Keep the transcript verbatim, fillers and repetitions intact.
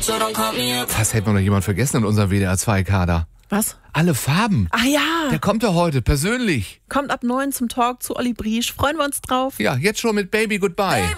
Was hätten wir noch jemand vergessen in unserem W D R zwei Kader? Was? Alle Farben. Ach ja. Der kommt doch heute, persönlich. Kommt ab neun zum Talk zu Olli Briesch. Freuen wir uns drauf. Ja, jetzt schon mit Baby Goodbye.